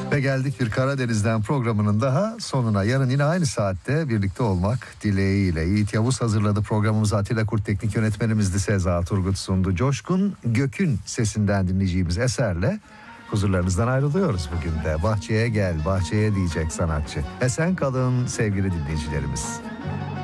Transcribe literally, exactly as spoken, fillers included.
Ve geldik bir Karadeniz'den programının daha sonuna. Yarın yine aynı saatte birlikte olmak dileğiyle. Yiğit Yavuz hazırladı programımızı. Atilla Kurt teknik yönetmenimizdi. Seza Turgut sundu. Coşkun Gök'ün sesinden dinleyeceğimiz eserle huzurlarınızdan ayrılıyoruz bugün de. Bahçeye gel, bahçeye diyecek sanatçı. Esen kalın sevgili dinleyicilerimiz.